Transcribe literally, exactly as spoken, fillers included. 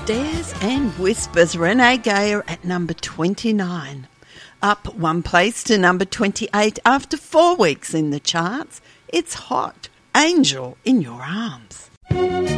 Stares and Whispers, Renee Geyer at number twenty-nine. Up one place to number twenty-eight after four weeks in the charts. It's Hot, Angel in Your Arms.